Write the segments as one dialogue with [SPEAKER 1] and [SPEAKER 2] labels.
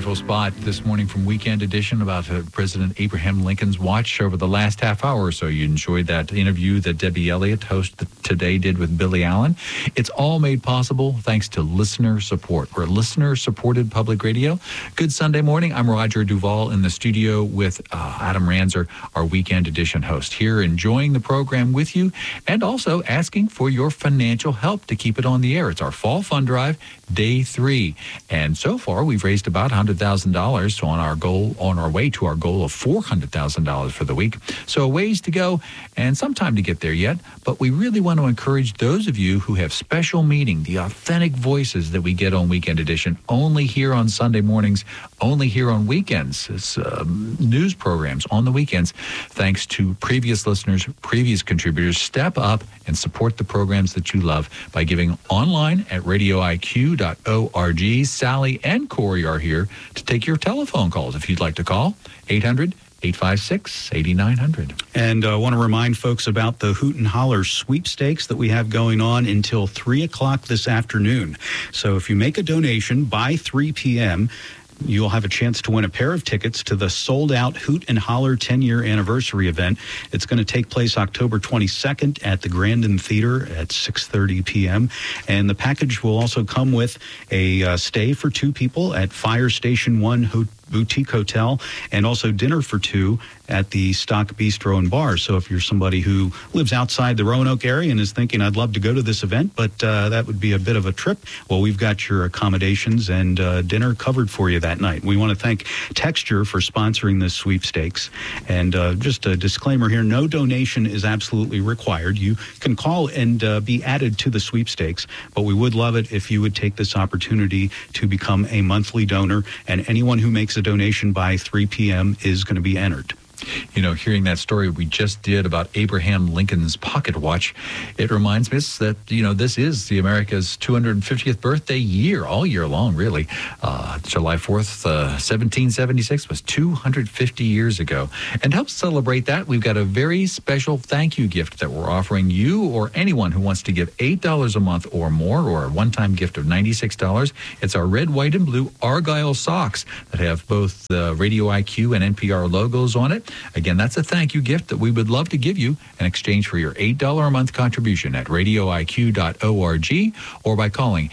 [SPEAKER 1] unusual spot this morning from Weekend Edition about President Abraham Lincoln's watch over the last half hour or so. You enjoyed that interview that Debbie Elliott, host today, did with Billy Allen. It's all made possible thanks to listener support. We're listener-supported public radio. Good Sunday morning. I'm Roger Duvall in the studio with Adam Ranzer, our Weekend Edition host, here enjoying the program with you and also asking for your financial help to keep it on the air. It's our Fall Fund Drive, Day 3. And so far, we've raised about $100,000 on our way to our goal of $400,000 for the week. So a ways to go and some time to get there yet. But we really want to encourage those of you who have special meaning, the authentic voices that we get on Weekend Edition, only here on Sunday mornings, only here on weekends. It's news programs on the weekends. Thanks to previous listeners, previous contributors, step up and support the programs that you love by giving online at radioiq.org. Sally and Corey are here to take your telephone calls if you'd like to call. 800-856-8900.
[SPEAKER 2] And I want to remind folks about the Hoot and Holler sweepstakes that we have going on until 3 o'clock this afternoon. So if you make a donation by 3 p.m., you'll have a chance to win a pair of tickets to the sold-out Hoot and Holler 10-year anniversary event. It's going to take place October 22nd at the Grandin Theater at 6:30 p.m. And the package will also come with a stay for 2 people at Fire Station 1 Boutique Hotel, and also dinner for 2 at the Stock Bistro and Bar. So if you're somebody who lives outside the Roanoke area and is thinking, I'd love to go to this event, but that would be a bit of a trip, well, we've got your accommodations and dinner covered for you that night. We want to thank Texture for sponsoring this sweepstakes. And just a disclaimer here, no donation is absolutely required. You can call and be added to the sweepstakes, but we would love it if you would take this opportunity to become a monthly donor, and anyone who makes a donation by 3 p.m. is going to be entered.
[SPEAKER 1] You know, hearing that story we just did about Abraham Lincoln's pocket watch, it reminds me that, you know, this is the America's 250th birthday year, all year long, really. July 4th, 1776 was 250 years ago. And to help celebrate that, we've got a very special thank you gift that we're offering you or anyone who wants to give $8 a month or more, or a one-time gift of $96. It's our red, white, and blue Argyle socks that have both the Radio IQ and NPR logos on it. Again, that's a thank you gift that we would love to give you in exchange for your $8 a month contribution at radioiq.org or by calling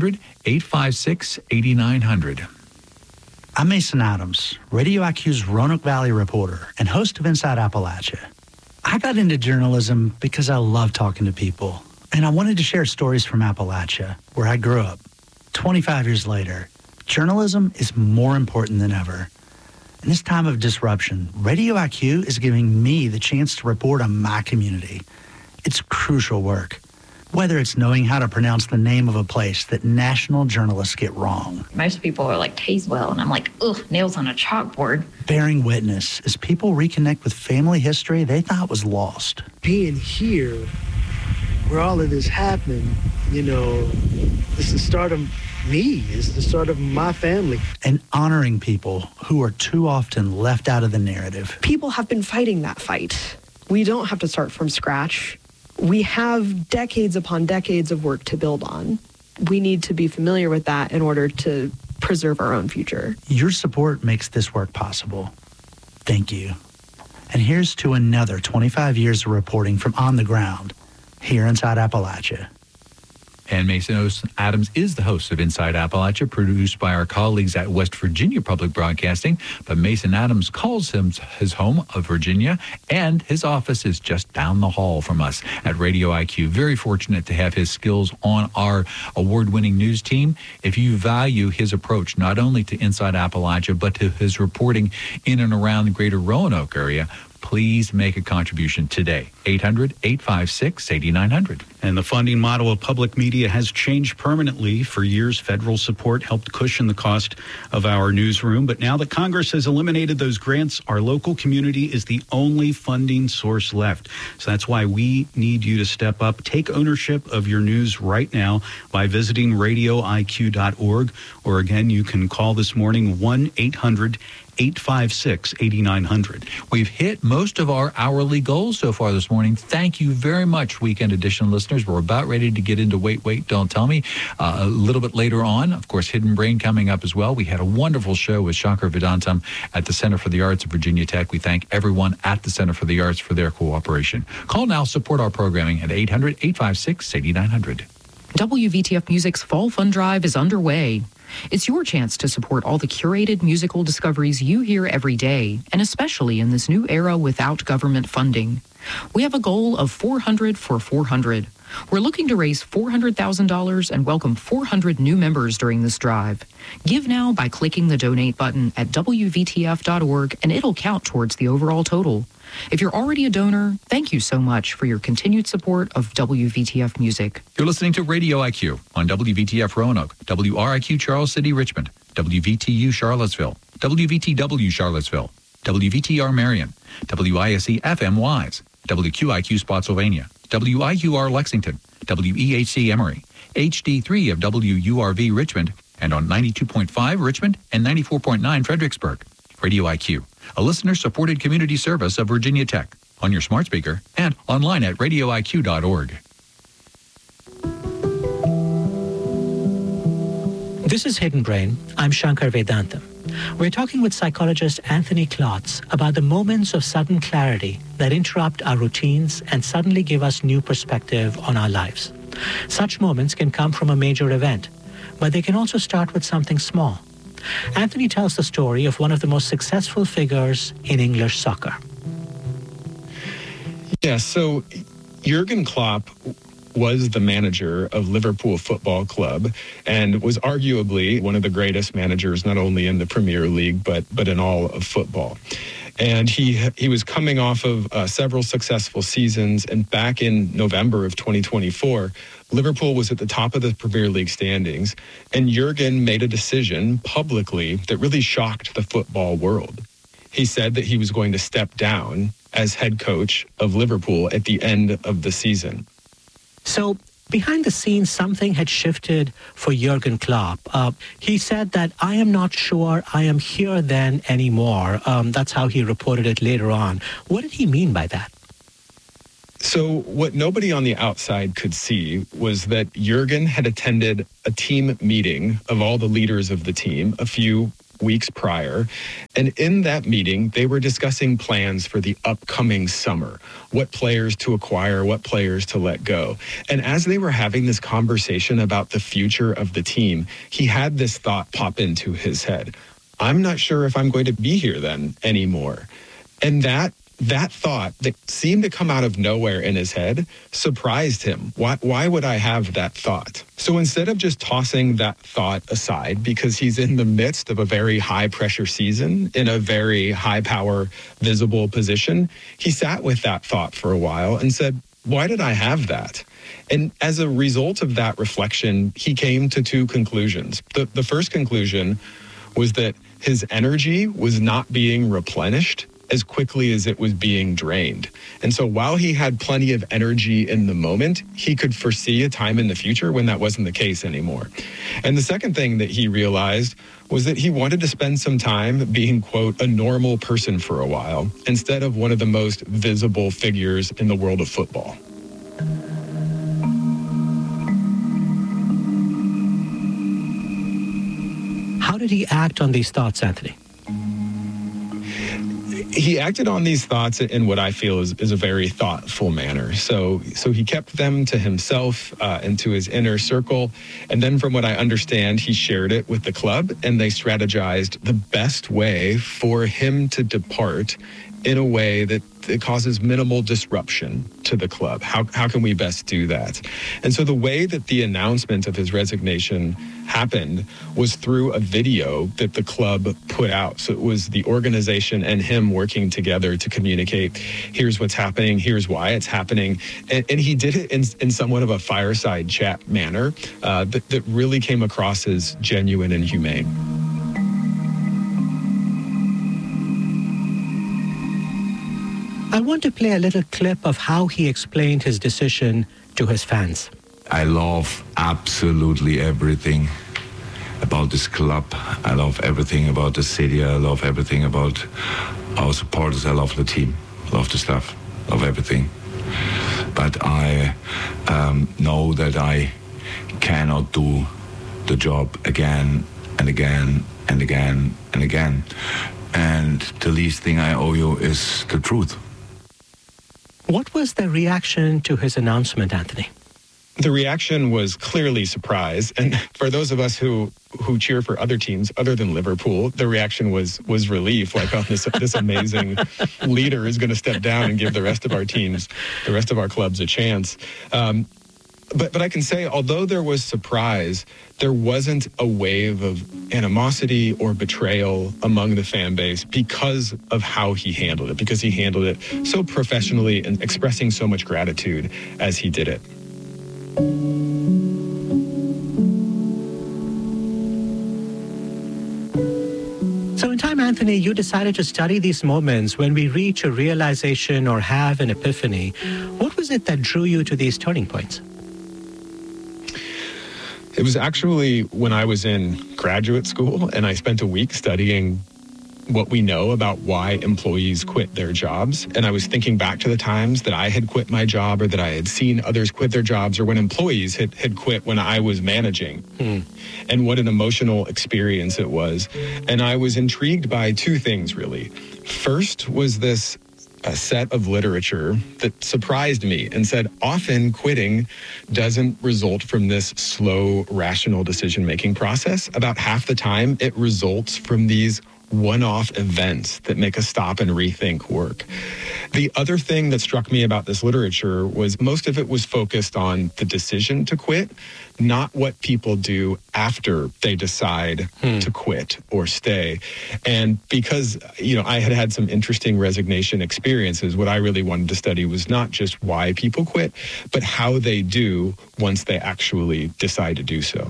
[SPEAKER 1] 800-856-8900.
[SPEAKER 3] I'm Mason Adams, Radio IQ's Roanoke Valley reporter and host of Inside Appalachia. I got into journalism because I love talking to people, and I wanted to share stories from Appalachia, where I grew up. 25 years later, journalism is more important than ever. In this time of disruption, Radio IQ is giving me the chance to report on my community. It's crucial work, whether it's knowing how to pronounce the name of a place that national journalists get wrong.
[SPEAKER 4] Most people are like, Tazewell, and I'm like, ugh, nails on a chalkboard.
[SPEAKER 3] Bearing witness as people reconnect with family history they thought was lost.
[SPEAKER 5] Being here, where all of this happened, you know, it's the start of me. It's the start of my family.
[SPEAKER 3] And honoring people who are too often left out of the narrative.
[SPEAKER 6] People have been fighting that fight. We don't have to start from scratch. We have decades upon decades of work to build on. We need to be familiar with that in order to preserve our own future.
[SPEAKER 3] Your support makes this work possible. Thank you. And here's to another 25 years of reporting from on the ground here inside Appalachia.
[SPEAKER 1] And Mason Adams is the host of Inside Appalachia, produced by our colleagues at West Virginia Public Broadcasting. But Mason Adams calls him his home of Virginia, and his office is just down the hall from us at Radio IQ. Very fortunate to have his skills on our award-winning news team. If you value his approach not only to Inside Appalachia, but to his reporting in and around the greater Roanoke area, please make a contribution today. 800-856-8900.
[SPEAKER 2] And the funding model of public media has changed permanently. For years, federal support helped cushion the cost of our newsroom. But now that Congress has eliminated those grants, our local community is the only funding source left. So that's why we need you to step up. Take ownership of your news right now by visiting radioiq.org. Or again, you can call this morning 1-800 800-856-8900.
[SPEAKER 1] We've hit most of our hourly goals so far this morning. Thank you very much, Weekend Edition listeners. We're about ready to get into Wait, Don't Tell Me a little bit later on. Of course, Hidden Brain coming up as well. We had a wonderful show with Shankar Vedantam at the Center for the Arts of Virginia Tech. We thank everyone at the Center for the Arts for their cooperation. Call now, support our programming at 800-856-8900.
[SPEAKER 7] WVTF Music's Fall Fund Drive is underway. It's your chance to support all the curated musical discoveries you hear every day, and especially in this new era without government funding. We have a goal of 400 for 400. We're looking to raise $400,000 and welcome 400 new members during this drive. Give now by clicking the donate button at WVTF.org, and it'll count towards the overall total. If you're already a donor, thank you so much for your continued support of WVTF Music.
[SPEAKER 1] You're listening to Radio IQ on WVTF Roanoke, WRIQ Charles City, Richmond, WVTU Charlottesville, WVTW Charlottesville, WVTR Marion, WISE FM Wise, WQIQ Spotsylvania, WIQR Lexington, WEHC Emory, HD3 of WURV Richmond, and on 92.5 Richmond and 94.9 Fredericksburg. Radio IQ, a listener-supported community service of Virginia Tech, on your smart speaker and online at radioiq.org.
[SPEAKER 8] This is Hidden Brain. I'm Shankar Vedantam. We're talking with psychologist Anthony Klotz about the moments of sudden clarity that interrupt our routines and suddenly give us new perspective on our lives. Such moments can come from a major event, but they can also start with something small. Anthony tells the story of one of the most successful figures in English soccer.
[SPEAKER 9] Yeah, so Jurgen Klopp was the manager of Liverpool Football Club and was arguably one of the greatest managers, not only in the Premier League, but in all of football. And he was coming off of several successful seasons. And back in November of 2024, Liverpool was at the top of the Premier League standings. And Jurgen made a decision publicly that really shocked the football world. He said that he was going to step down as head coach of Liverpool at the end of the season.
[SPEAKER 8] So behind the scenes, something had shifted for Jurgen Klopp. He said that I am not sure I am here then anymore. That's how he reported it later on. What did he mean by that?
[SPEAKER 9] So what nobody on the outside could see was that Jurgen had attended a team meeting of all the leaders of the team a few weeks prior. And in that meeting, they were discussing plans for the upcoming summer, what players to acquire, what players to let go. And as they were having this conversation about the future of the team, he had this thought pop into his head. I'm not sure if I'm going to be here then anymore. And that thought that seemed to come out of nowhere in his head surprised him. Why would I have that thought? So instead of just tossing that thought aside, because he's in the midst of a very high pressure season in a very high power visible position, he sat with that thought for a while and said, why did I have that? And as a result of that reflection, he came to two conclusions. The first conclusion was that his energy was not being replenished as quickly as it was being drained. And so while he had plenty of energy in the moment, he could foresee a time in the future when that wasn't the case anymore. And the second thing that he realized was that he wanted to spend some time being, quote, a normal person for a while, instead of one of the most visible figures in the world of football.
[SPEAKER 8] How did he act on these thoughts, Anthony?
[SPEAKER 9] He acted on these thoughts in what I feel is a very thoughtful manner. So he kept them to himself and to his inner circle. And then from what I understand, he shared it with the club, and they strategized the best way for him to depart in a way that it causes minimal disruption to the club. How can we best do that? And so the way that the announcement of his resignation happened was through a video that the club put out. So it was the organization and him working together to communicate, here's what's happening, here's why it's happening. And he did it in somewhat of a fireside chat manner that really came across as genuine and humane.
[SPEAKER 8] I want to play a little clip of how he explained his decision to his fans.
[SPEAKER 10] I love absolutely everything about this club. I love everything about the city. I love everything about our supporters. I love the team. I love the staff. I love everything. But I know that I cannot do the job again and again and again and again. And the least thing I owe you is the truth.
[SPEAKER 8] What was the reaction to his announcement, Anthony?
[SPEAKER 9] The reaction was clearly surprise. And for those of us who cheer for other teams other than Liverpool, the reaction was relief. Like, oh, this amazing leader is going to step down and give the rest of our teams, the rest of our clubs a chance. But I can say, although there was surprise, there wasn't a wave of animosity or betrayal among the fan base because of how he handled it, because he handled it so professionally and expressing so much gratitude as he did it.
[SPEAKER 8] So in time, Anthony, you decided to study these moments when we reach a realization or have an epiphany. What was it that drew you to these turning points?
[SPEAKER 9] It was actually when I was in graduate school and I spent a week studying what we know about why employees quit their jobs. And I was thinking back to the times that I had quit my job or that I had seen others quit their jobs or when employees had quit when I was managing. And what an emotional experience it was. And I was intrigued by two things, really. First was this a set of literature that surprised me and said often quitting doesn't result from this slow, rational decision-making process. About half the time, it results from these one-off events that make us stop and rethink work. The other thing that struck me about this literature was most of it was focused on the decision to quit, not what people do after they decide to quit or stay. And because, I had had some interesting resignation experiences, what I really wanted to study was not just why people quit, but how they do once they actually decide to do so.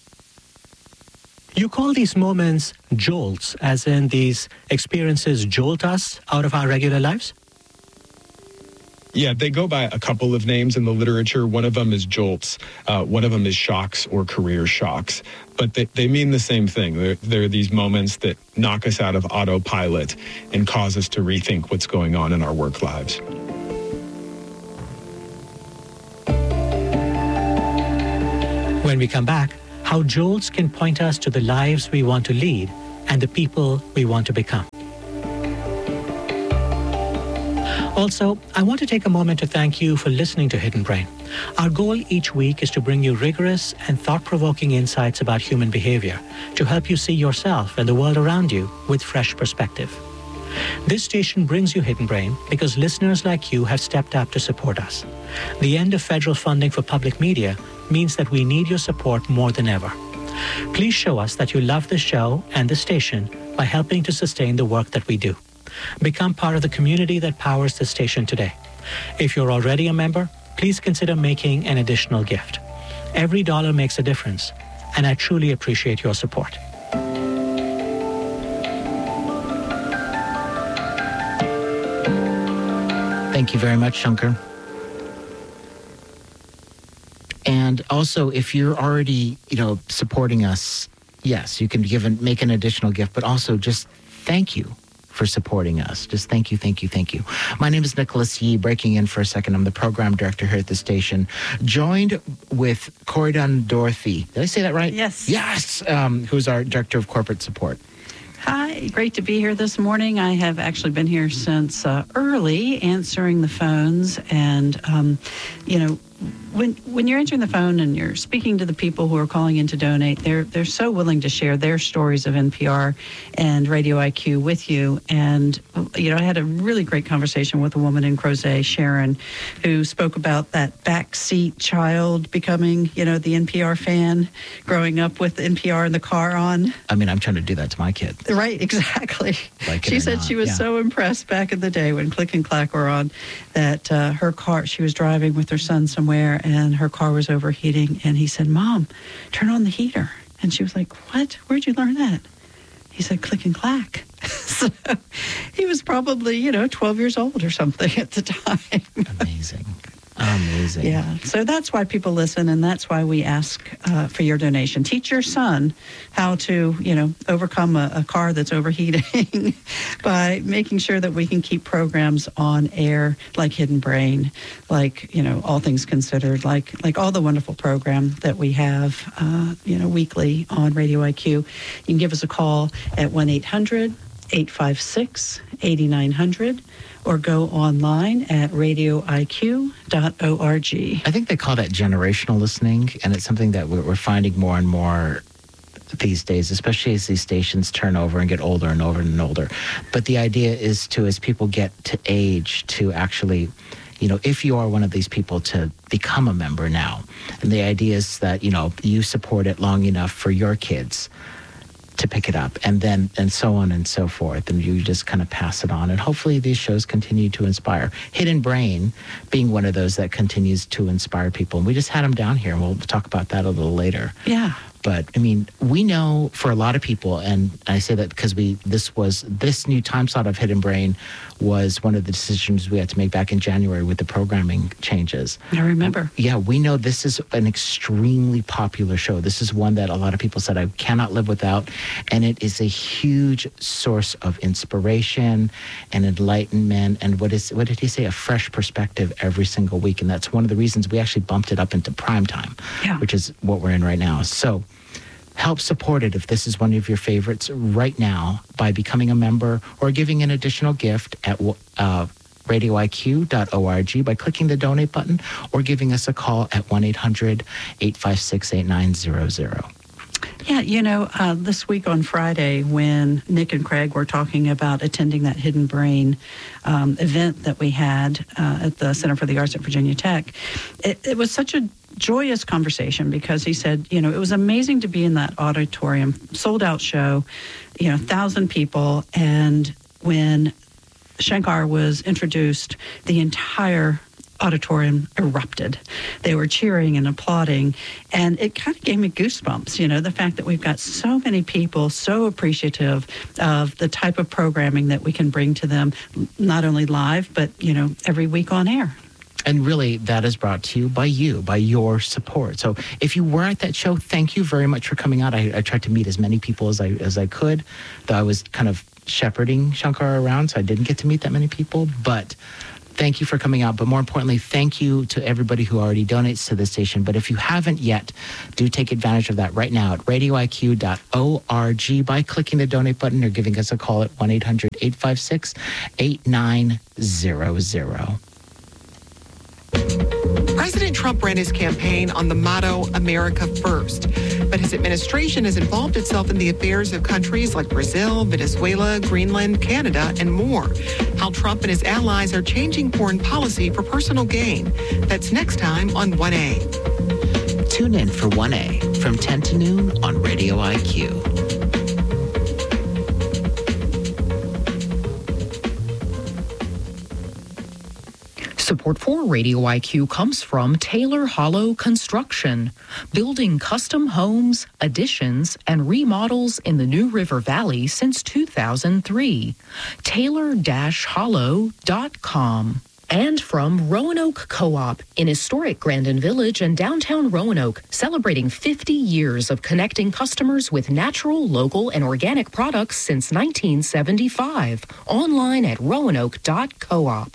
[SPEAKER 8] You call these moments jolts, as in these experiences jolt us out of our regular lives?
[SPEAKER 9] Yeah, they go by a couple of names in the literature. One of them is jolts. One of them is shocks or career shocks. But they mean the same thing. They're these moments that knock us out of autopilot and cause us to rethink what's going on in our work lives.
[SPEAKER 8] When we come back, how jolts can point us to the lives we want to lead and the people we want to become. Also, I want to take a moment to thank you for listening to Hidden Brain. Our goal each week is to bring you rigorous and thought-provoking insights about human behavior to help you see yourself and the world around you with fresh perspective. This station brings you Hidden Brain because listeners like you have stepped up to support us. The end of federal funding for public media means that we need your support more than ever. Please show us that you love the show and the station by helping to sustain the work that we do. Become part of the community that powers the station today. If you're already a member, please consider making an additional gift. Every dollar makes a difference, and I truly appreciate your support.
[SPEAKER 11] Thank you very much, Shankar. And also, if you're already, supporting us, yes, you can make an additional gift, but also just thank you for supporting us. Just thank you, thank you, thank you. My name is Nicholas Yee, breaking in for a second. I'm the program director here at the station, joined with Corydon Dorothy. Did I say that right?
[SPEAKER 12] Yes.
[SPEAKER 11] Yes, who's our director of corporate support.
[SPEAKER 12] Hi, great to be here this morning. I have actually been here since early answering the phones. And, when you're answering the phone and you're speaking to the people who are calling in to donate, they're so willing to share their stories of NPR and Radio IQ with you. And, I had a really great conversation with a woman in Crozet, Sharon, who spoke about that backseat child becoming, the NPR fan, growing up with NPR in the car on.
[SPEAKER 11] I mean, I'm trying to do that to my kid.
[SPEAKER 12] Right, exactly. She said she was so impressed back in the day when Click and Clack were on that her car, she was driving with her son somewhere and her car was overheating. And he said, "Mom, turn on the heater." And she was like, "What? Where'd you learn that?" He said, "Click and Clack." So he was probably, 12 years old or something at the time.
[SPEAKER 11] Amazing. Amazing.
[SPEAKER 12] Yeah. So that's why people listen, and that's why we ask for your donation. Teach your son how to, overcome a car that's overheating by making sure that we can keep programs on air like Hidden Brain, like, All Things Considered, like all the wonderful program that we have, weekly on Radio IQ. You can give us a call at 1-800-856-8900 or go online at radioiq.org.
[SPEAKER 11] I think they call that generational listening, and it's something that we're finding more and more these days, especially as these stations turn over and get older and older and older. But the idea is as people get to age, to actually, if you are one of these people, to become a member now. And the idea is that, you support it long enough for your kids to pick it up, and so on and so forth, and you just kind of pass it on, and hopefully these shows continue to inspire. Hidden Brain being one of those that continues to inspire people, and we just had him down here, and we'll talk about that a little later.
[SPEAKER 12] Yeah.
[SPEAKER 11] But we know for a lot of people, and I say that because this new time slot of Hidden Brain was one of the decisions we had to make back in January with the programming changes.
[SPEAKER 12] I remember.
[SPEAKER 11] Yeah, we know this is an extremely popular show. This is one that a lot of people said I cannot live without, and it is a huge source of inspiration and enlightenment, and what did he say? A fresh perspective every single week, and that's one of the reasons we actually bumped it up into prime time, which is what we're in right now. So help support it if this is one of your favorites right now by becoming a member or giving an additional gift at radioiq.org by clicking the donate button or giving us a call at 1-800-856-8900.
[SPEAKER 12] Yeah, this week on Friday when Nick and Craig were talking about attending that Hidden Brain event that we had at the Center for the Arts at Virginia Tech, it was such a joyous conversation because he said, it was amazing to be in that auditorium, sold out show, 1,000 people. And when Shankar was introduced, the entire auditorium erupted. They were cheering and applauding, and it kind of gave me goosebumps, the fact that we've got so many people so appreciative of the type of programming that we can bring to them, not only live, but, every week on air.
[SPEAKER 11] And really, that is brought to you, by your support. So if you were at that show, thank you very much for coming out. I tried to meet as many people as I could, though I was kind of shepherding Shankar around, so I didn't get to meet that many people. But thank you for coming out. But more importantly, thank you to everybody who already donates to the station. But if you haven't yet, do take advantage of that right now at radioiq.org by clicking the donate button or giving us a call at 1-800-856-8900.
[SPEAKER 13] President Trump ran his campaign on the motto, America First. But his administration has involved itself in the affairs of countries like Brazil, Venezuela, Greenland, Canada, and more. How Trump and his allies are changing foreign policy for personal gain. That's next time on 1A.
[SPEAKER 11] Tune in for 1A from 10 to noon on Radio IQ.
[SPEAKER 7] Support for Radio IQ comes from Taylor Hollow Construction, building custom homes, additions, and remodels in the New River Valley since 2003. Taylor-hollow.com. And from Roanoke Co-op in historic Grandin Village and downtown Roanoke, celebrating 50 years of connecting customers with natural, local, and organic products since 1975. Online at roanoke.coop.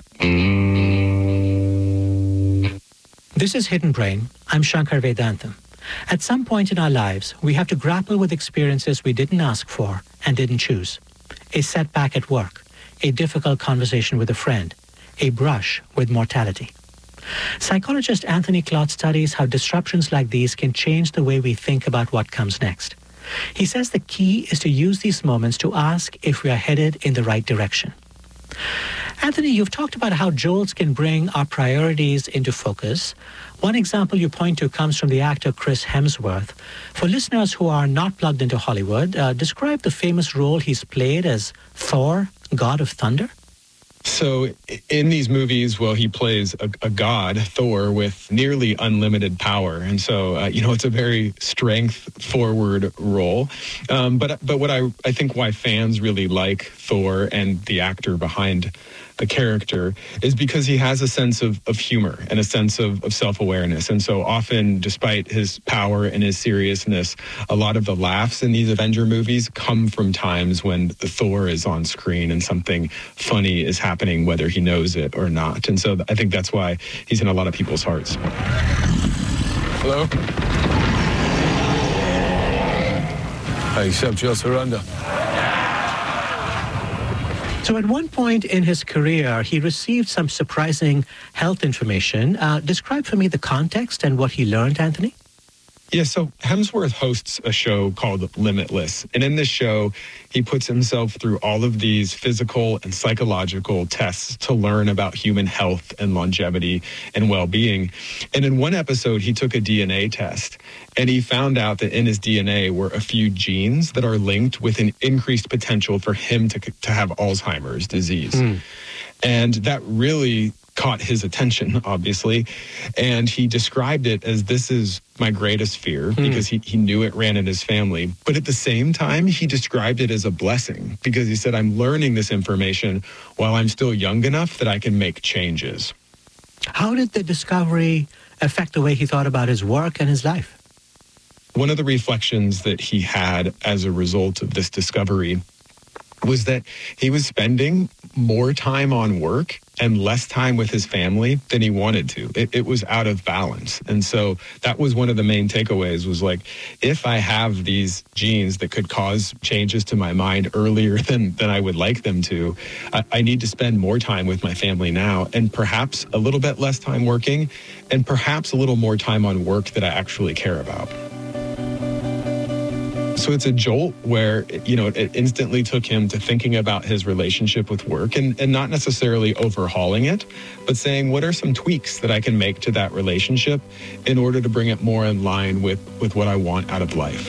[SPEAKER 8] This is Hidden Brain. I'm Shankar Vedantam. At some point in our lives, we have to grapple with experiences we didn't ask for and didn't choose. A setback at work, a difficult conversation with a friend, a brush with mortality. Psychologist Anthony Klotz studies how disruptions like these can change the way we think about what comes next. He says the key is to use these moments to ask if we are headed in the right direction. Anthony, you've talked about how jolts can bring our priorities into focus. One example you point to comes from the actor Chris Hemsworth. For listeners who are not plugged into Hollywood, describe the famous role he's played as Thor, God of Thunder.
[SPEAKER 9] So in these movies, well, he plays a god, Thor, with nearly unlimited power. And so, it's a very strength-forward role. But what I think why fans really like Thor and the actor behind the character, is because he has a sense of humor and a sense of self-awareness. And so often, despite his power and his seriousness, a lot of the laughs in these Avenger movies come from times when Thor is on screen and something funny is happening, whether he knows it or not. And so I think that's why he's in a lot of people's hearts.
[SPEAKER 14] Hello? I accept your surrender.
[SPEAKER 8] So at one point in his career, he received some surprising health information. Describe for me the context and what he learned, Anthony.
[SPEAKER 9] Yeah, so Hemsworth hosts a show called Limitless. And in this show, he puts himself through all of these physical and psychological tests to learn about human health and longevity and well-being. And in one episode, he took a DNA test, and he found out that in his DNA were a few genes that are linked with an increased potential for him to have Alzheimer's disease. And that really caught his attention, obviously. And he described it as, this is my greatest fear, because he knew it ran in his family. But at the same time, he described it as a blessing, because he said, I'm learning this information while I'm still young enough that I can make changes.
[SPEAKER 8] How did the discovery affect the way he thought about his work and his life?
[SPEAKER 9] One of the reflections that he had as a result of this discovery was that he was spending more time on work and less time with his family than he wanted to. It was out of balance. And so that was one of the main takeaways, was like, if I have these genes that could cause changes to my mind earlier than I would like them to, I need to spend more time with my family now, and perhaps a little bit less time working, and perhaps a little more time on work that I actually care about. So it's a jolt where, it instantly took him to thinking about his relationship with work, and not necessarily overhauling it, but saying, what are some tweaks that I can make to that relationship in order to bring it more in line with what I want out of life?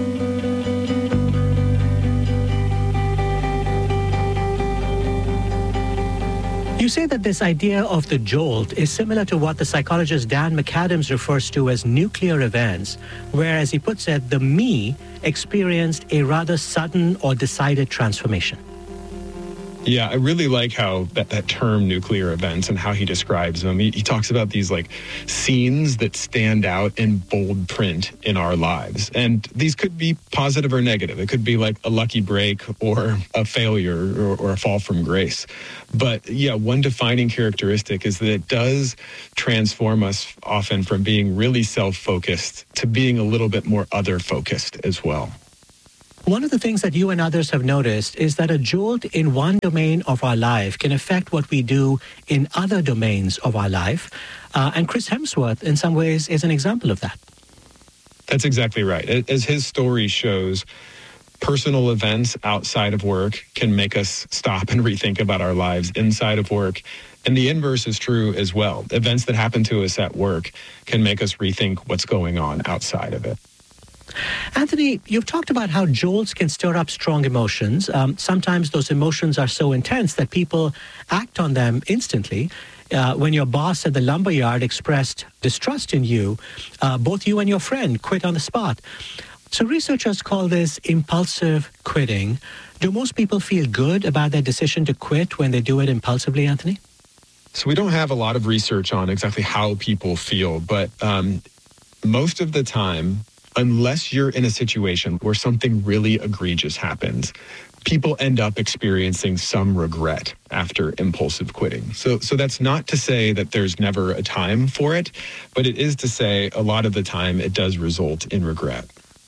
[SPEAKER 8] You say that this idea of the jolt is similar to what the psychologist Dan McAdams refers to as nuclear events, where, as he puts it, the me experienced a rather sudden or decided transformation.
[SPEAKER 9] Yeah, I really like how that term nuclear events and how he describes them. He talks about these like scenes that stand out in bold print in our lives. And these could be positive or negative. It could be like a lucky break or a failure or a fall from grace. But yeah, one defining characteristic is that it does transform us often from being really self-focused to being a little bit more other-focused as well.
[SPEAKER 8] One of the things that you and others have noticed is that a jolt in one domain of our life can affect what we do in other domains of our life. And Chris Hemsworth, in some ways, is an example of that.
[SPEAKER 9] That's exactly right. As his story shows, personal events outside of work can make us stop and rethink about our lives inside of work. And the inverse is true as well. Events that happen to us at work can make us rethink what's going on outside of it.
[SPEAKER 8] Anthony, you've talked about how jolts can stir up strong emotions. Sometimes those emotions are so intense that people act on them instantly. When your boss at the lumberyard expressed distrust in you, both you and your friend quit on the spot. So researchers call this impulsive quitting. Do most people feel good about their decision to quit when they do it impulsively, Anthony?
[SPEAKER 9] So we don't have a lot of research on exactly how people feel, but most of the time, unless you're in a situation where something really egregious happens, people end up experiencing some regret after impulsive quitting. So that's not to say that there's never a time for it, but it is to say a lot of the time it does result in regret.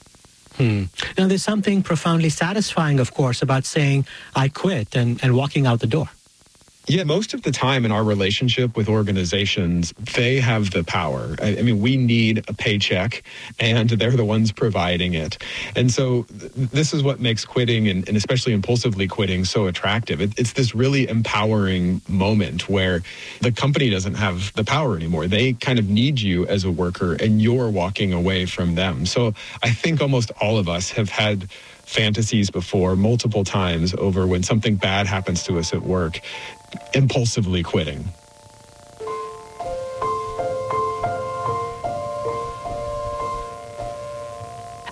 [SPEAKER 8] Now, there's something profoundly satisfying, of course, about saying, I quit and walking out the door.
[SPEAKER 9] Yeah, most of the time in our relationship with organizations, they have the power. I mean, we need a paycheck, and they're the ones providing it. And so this is what makes quitting, and especially impulsively quitting, so attractive. It's this really empowering moment where the company doesn't have the power anymore. They kind of need you as a worker, and you're walking away from them. So I think almost all of us have had fantasies before, multiple times, over when something bad happens to us at work, impulsively quitting.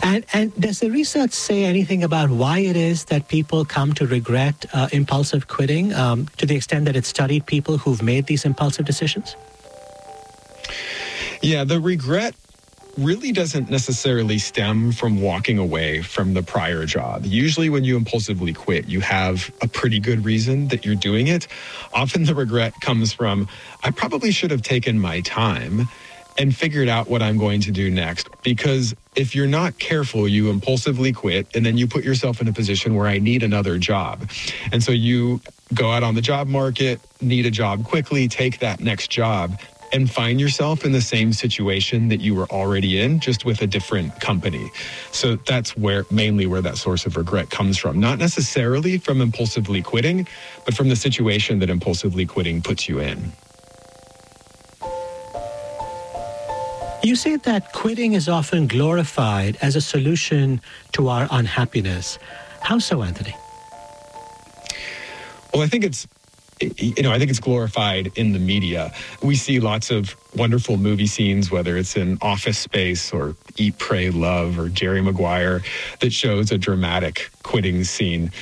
[SPEAKER 8] And does the research say anything about why it is that people come to regret impulsive quitting to the extent that it studied people who've made these impulsive decisions?
[SPEAKER 9] Yeah, the regret really doesn't necessarily stem from walking away from the prior job. Usually when you impulsively quit, you have a pretty good reason that you're doing it. Often the regret comes from, I probably should have taken my time and figured out what I'm going to do next. Because if you're not careful, you impulsively quit, and then you put yourself in a position where I need another job. And so you go out on the job market, need a job quickly, take that next job, and find yourself in the same situation that you were already in, just with a different company. So that's mainly where that source of regret comes from. Not necessarily from impulsively quitting, but from the situation that impulsively quitting puts you in.
[SPEAKER 8] You say that quitting is often glorified as a solution to our unhappiness. How so, Anthony?
[SPEAKER 9] Well, I think it's glorified in the media. We see lots of wonderful movie scenes, whether it's in Office Space or Eat, Pray, Love or Jerry Maguire, that shows a dramatic quitting scene.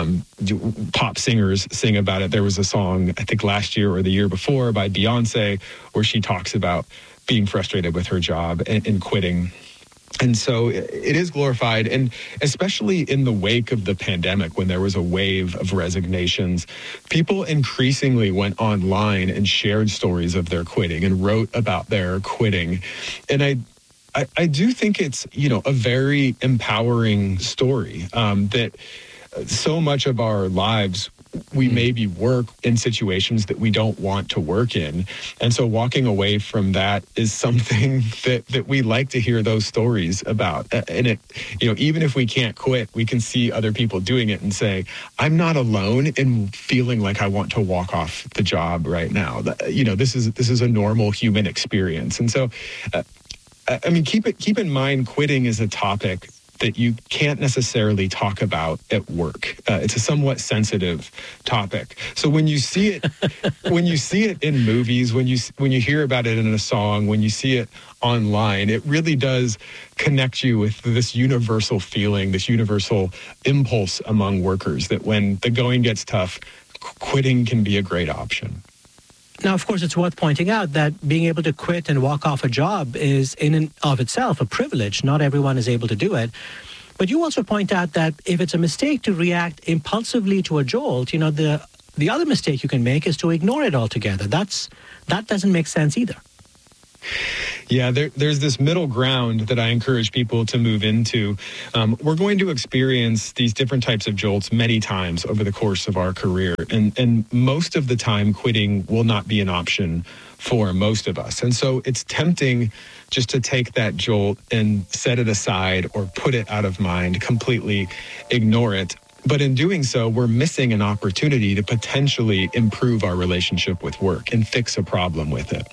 [SPEAKER 9] Pop singers sing about it. There was a song, I think last year or the year before, by Beyonce, where she talks about being frustrated with her job and quitting. And so it is glorified, and especially in the wake of the pandemic, when there was a wave of resignations, people increasingly went online and shared stories of their quitting and wrote about their quitting. And I do think it's, a very empowering story, that so much of our lives, we maybe work in situations that we don't want to work in. And so walking away from that is something that we like to hear those stories about. And it, even if we can't quit, we can see other people doing it and say, I'm not alone in feeling like I want to walk off the job right now. This is a normal human experience. And so, keep in mind, quitting is a topic that you can't necessarily talk about at work. It's a somewhat sensitive topic. So when you see it, in movies, when you hear about it in a song, when you see it online, it really does connect you with this universal feeling, this universal impulse among workers that when the going gets tough, quitting can be a great option.
[SPEAKER 8] Now, of course, it's worth pointing out that being able to quit and walk off a job is in and of itself a privilege. Not everyone is able to do it. But you also point out that if it's a mistake to react impulsively to a jolt, the other mistake you can make is to ignore it altogether. That doesn't make sense either.
[SPEAKER 9] Yeah, there's this middle ground that I encourage people to move into. We're going to experience these different types of jolts many times over the course of our career. And most of the time, quitting will not be an option for most of us. And so it's tempting just to take that jolt and set it aside or put it out of mind, completely ignore it. But in doing so, we're missing an opportunity to potentially improve our relationship with work and fix a problem with it.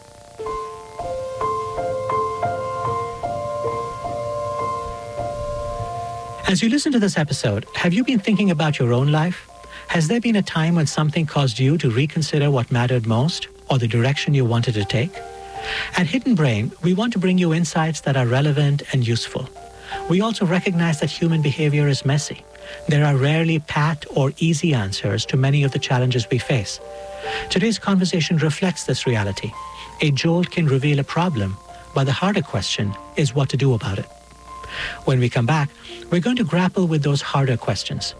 [SPEAKER 8] As you listen to this episode, have you been thinking about your own life? Has there been a time when something caused you to reconsider what mattered most or the direction you wanted to take? At Hidden Brain, we want to bring you insights that are relevant and useful. We also recognize that human behavior is messy. There are rarely pat or easy answers to many of the challenges we face. Today's conversation reflects this reality. A jolt can reveal a problem, but the harder question is what to do about it. When we come back, we're going to grapple with those harder questions.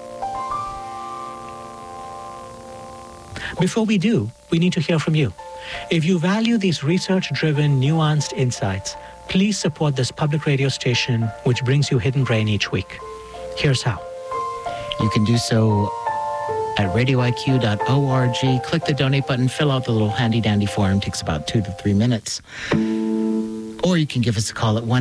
[SPEAKER 8] Before we do, we need to hear from you. If you value these research-driven, nuanced insights, please support this public radio station, which brings you Hidden Brain each week. Here's how.
[SPEAKER 11] You can do so at radioiq.org. Click the donate button, fill out the little handy-dandy form. It takes about 2 to 3 minutes. Or you can give us a call at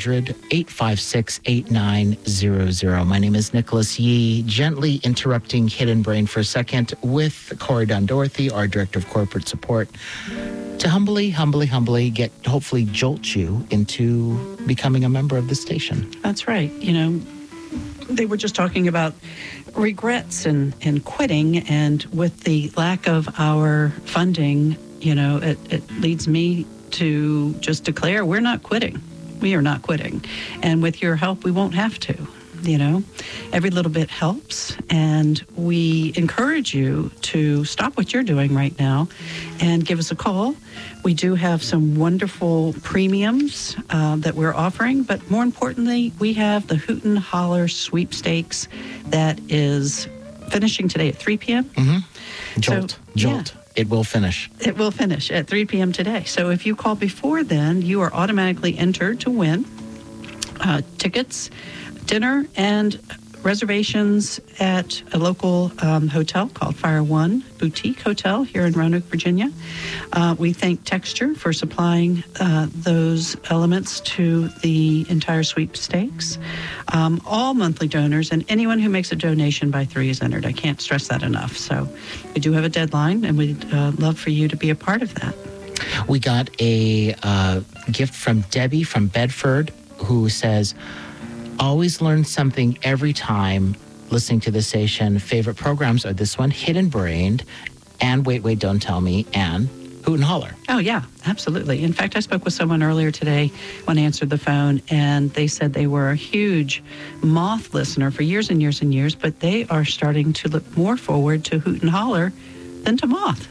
[SPEAKER 11] 1-800-856-8900. My name is Nicholas Yee, gently interrupting Hidden Brain for a second with Corey Don-Dorothy, our Director of Corporate Support, to humbly hopefully jolt you into becoming a member of the station.
[SPEAKER 12] That's right. They were just talking about regrets and quitting, and with the lack of our funding, it leads me to just declare we're not quitting. We are not quitting. And with your help, we won't have to. Every little bit helps, and we encourage you to stop what you're doing right now and give us a call. We do have some wonderful premiums that we're offering, but more importantly, we have the Hoot and Holler sweepstakes that is finishing today at 3 p.m.
[SPEAKER 11] Mm-hmm. Jolt. Yeah. It will finish.
[SPEAKER 12] It will finish at 3 p.m. today. So if you call before then, you are automatically entered to win tickets, dinner, and reservations at a local hotel called Fire One Boutique Hotel here in Roanoke, Virginia. We thank Texture for supplying those elements to the entire sweepstakes. All monthly donors and anyone who makes a donation by 3 is entered. I can't stress that enough. So we do have a deadline, and we'd love for you to be a part of that.
[SPEAKER 11] We got a gift from Debbie from Bedford, who says, always learn something every time listening to the station. Favorite programs are this one, Hidden Brain, and Wait, Don't Tell Me, and Hoot and Holler.
[SPEAKER 12] Oh, yeah, absolutely. In fact, I spoke with someone earlier today when I answered the phone, and they said they were a huge Moth listener for years and years and years, but they are starting to look more forward to Hoot and Holler than to Moth.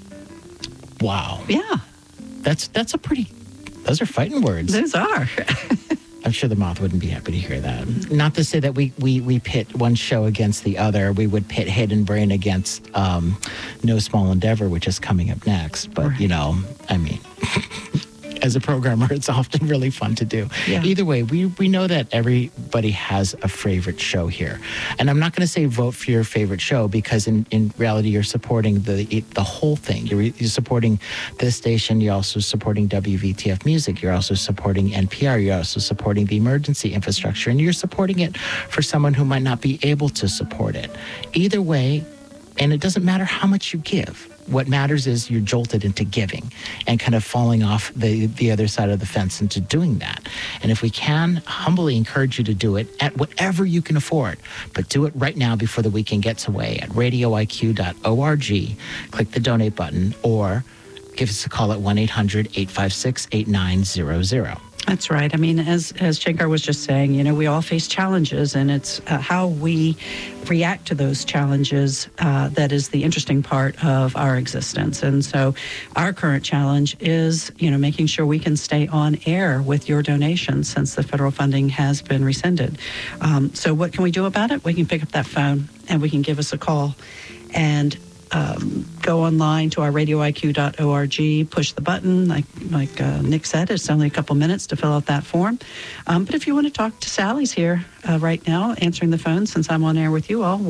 [SPEAKER 11] Wow.
[SPEAKER 12] Yeah.
[SPEAKER 11] Those are fighting words.
[SPEAKER 12] Those are.
[SPEAKER 11] I'm sure the Moth wouldn't be happy to hear that. Not to say that we pit one show against the other. We would pit Hidden Brain against No Small Endeavor, which is coming up next. But, right. As a programmer, it's often really fun to do. Yeah. Either way, we know that everybody has a favorite show here. And I'm not going to say vote for your favorite show, because in reality, you're supporting the whole thing. You're supporting this station. You're also supporting WVTF Music. You're also supporting NPR. You're also supporting the emergency infrastructure. And you're supporting it for someone who might not be able to support it. Either way, and it doesn't matter how much you give. What matters is you're jolted into giving and kind of falling off the other side of the fence into doing that. And if we can, humbly encourage you to do it at whatever you can afford. But do it right now before the weekend gets away at radioiq.org. Click the donate button or give us a call at 1-800-856-8900.
[SPEAKER 12] That's right. I mean, as Shankar was just saying, we all face challenges, and it's how we react to those challenges that is the interesting part of our existence. And so our current challenge is, making sure we can stay on air with your donations since the federal funding has been rescinded. So what can we do about it? We can pick up that phone and we can give us a call and go online to our radioiq.org, push the button. Like Nick said, it's only a couple minutes to fill out that form. But if you want to talk to Sally's here right now, answering the phone since I'm on air with you all,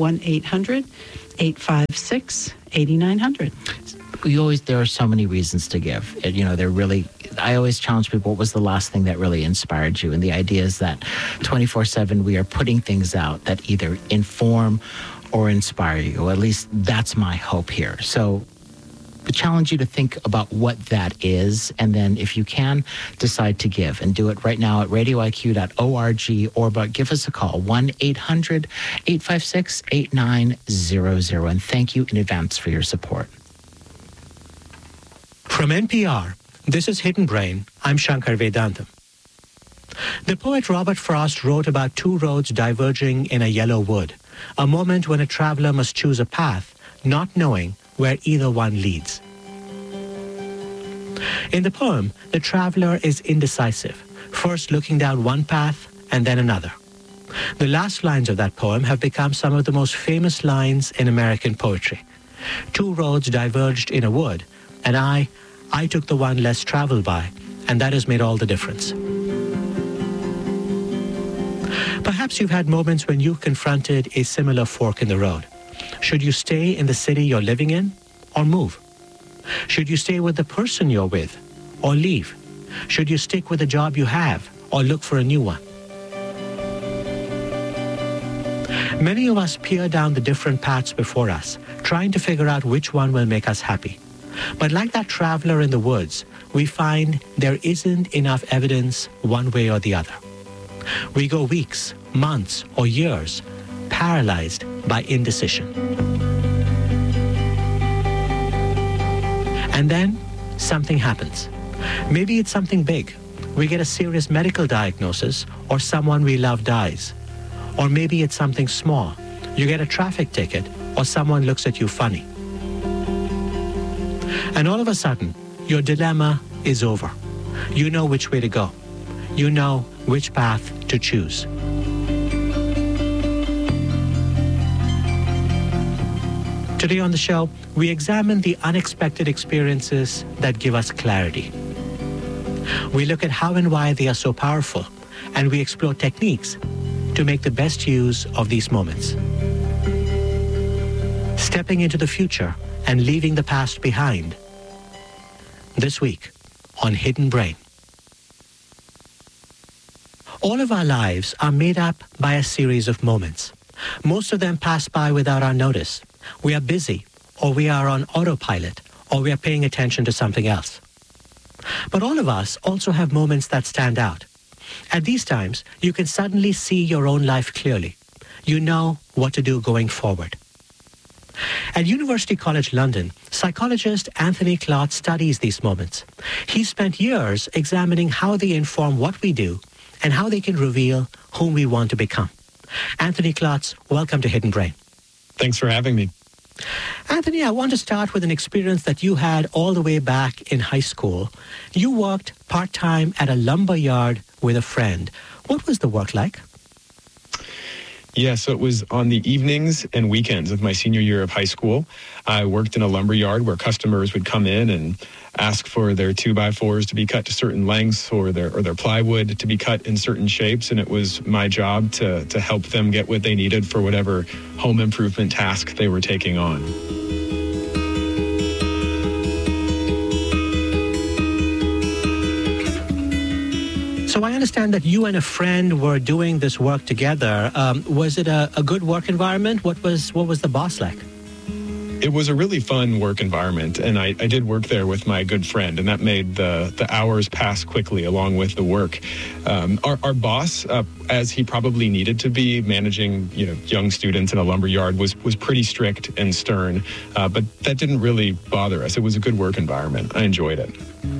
[SPEAKER 12] 1-800-856-8900.
[SPEAKER 11] There are so many reasons to give. I always challenge people, what was the last thing that really inspired you? And the idea is that 24/7 we are putting things out that either inform or inspire you. Or at least that's my hope here. So I challenge you to think about what that is, and then if you can, decide to give, and do it right now at radioiq.org, or give us a call, 1-800-856-8900. And thank you in advance for your support.
[SPEAKER 8] From NPR, this is Hidden Brain. I'm Shankar Vedantam. The poet Robert Frost wrote about two roads diverging in a yellow wood, a moment when a traveler must choose a path, not knowing where either one leads. In the poem, the traveler is indecisive, first looking down one path and then another. The last lines of that poem have become some of the most famous lines in American poetry. Two roads diverged in a wood, and I took the one less traveled by, and that has made all the difference. Perhaps you've had moments when you confronted a similar fork in the road. Should you stay in the city you're living in or move? Should you stay with the person you're with or leave? Should you stick with the job you have or look for a new one? Many of us peer down the different paths before us, trying to figure out which one will make us happy. But like that traveler in the woods, we find there isn't enough evidence one way or the other. We go weeks, months, or years paralyzed by indecision. And then something happens. Maybe it's something big. we get a serious medical diagnosis, or someone we love dies. Or maybe it's something small. You get a traffic ticket, or someone looks at you funny. And all of a sudden, your dilemma is over. You know which way to go. You know which path to choose. Today on the show, we examine the unexpected experiences that give us clarity. We look at how and why they are so powerful, and we explore techniques to make the best use of these moments. Stepping into the future and leaving the past behind. This week on Hidden Brain. All of our lives are made up by a series of moments. Most of them pass by without our notice. We are busy, or we are on autopilot, or we are paying attention to something else. But all of us also have moments that stand out. At these times, you can suddenly see your own life clearly. You know what to do going forward. At University College London, psychologist Anthony Klotz studies these moments. He spent years examining how they inform what we do and how they can reveal whom we want to become. Anthony Klotz, welcome to Hidden Brain.
[SPEAKER 9] Thanks for having me.
[SPEAKER 8] Anthony, I want to start with an experience that you had all the way back in high school. You worked part-time at a lumber yard with a friend. What was the work like?
[SPEAKER 9] Yeah, so it was on the evenings and weekends of my senior year of high school. I worked in a lumber yard where customers would come in and ask for their 2x4s to be cut to certain lengths or their plywood to be cut in certain shapes. And it was my job to help them get what they needed for whatever home improvement task they were taking on.
[SPEAKER 8] So I understand that you and a friend were doing this work together. Was it a good work environment? What was the boss like?
[SPEAKER 9] It was a really fun work environment, and I did work there with my good friend, and that made the hours pass quickly along with the work. Our boss, as he probably needed to be, managing young students in a lumber yard, was pretty strict and stern, but that didn't really bother us. It was a good work environment. I enjoyed it.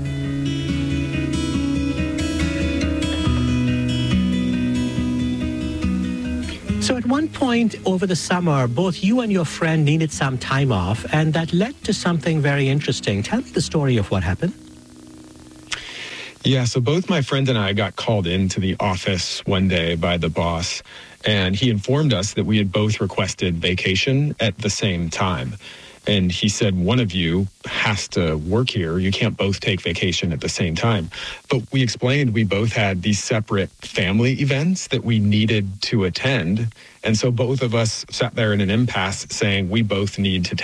[SPEAKER 8] So at one point over the summer, both you and your friend needed some time off, and that led to something very interesting. Tell me the story of what happened.
[SPEAKER 9] Yeah, so both my friend and I got called into the office one day by the boss, and he informed us that we had both requested vacation at the same time. And he said, one of you has to work here. You can't both take vacation at the same time. But we explained we both had these separate family events that we needed to attend. And so both of us sat there in an impasse saying we both need to